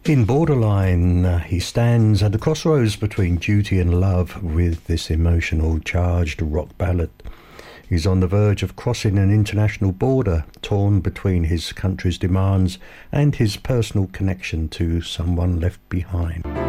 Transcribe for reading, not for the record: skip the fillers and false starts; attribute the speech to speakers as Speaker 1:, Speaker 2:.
Speaker 1: In Borderline, he stands at the crossroads between duty and love with this emotional, charged rock ballad. He's on the verge of crossing an international border, torn between his country's demands and his personal connection to someone left behind.